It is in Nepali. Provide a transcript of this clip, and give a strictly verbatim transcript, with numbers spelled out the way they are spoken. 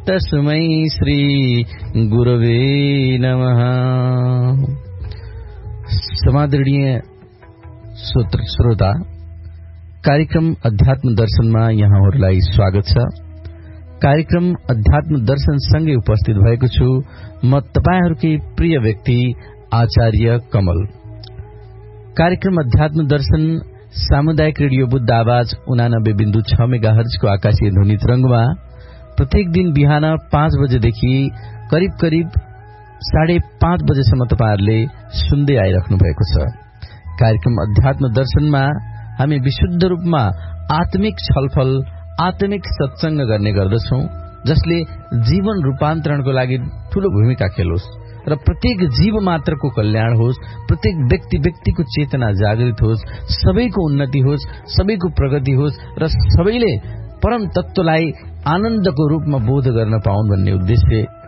तस्मै श्री गुरवे नमः। समादरणीय श्रोता, कार्यक्रम अध्यात्म दर्शनमा यहाँहरूलाई स्वागत छ। कार्यक्रम अध्यात्म दर्शन सँगै उपस्थित भएको छु म तपाईहरूकै प्रिय व्यक्ति आचार्य कमल। कार्यक्रम अध्यात्म दर्शन सामुदायिक रेडियो बुद्ध आवाज उनानब्बे बिन्दु छ मेगा हर्जको आकाशीय ध्वनि तरंगमा प्रत्येक दिन बिहान पाँच बजेदेखि करिब करिब साढे पाँच बजेसम्म तपाईहरूले सुन्दै आइराख्नु भएको छ। कार्यक्रम अध्यात्म दर्शनमा हामी विशुद्ध रूपमा आत्मिक छलफल, आत्मिक सत्संग गर्ने गर्दछौं, जसले जीवन रूपान्तरणको लागि ठूलो भूमिका खेलोस् र प्रत्येक जीव मात्रको कल्याण होस्, प्रत्येक व्यक्ति व्यक्तिको चेतना जागृत होस्, सबैको उन्नति होस्, सबैको प्रगति होस् र सबैले परम तत्वलाई आनन्दको रूपमा बोध गर्न पाउन् भन्ने उद्देश्य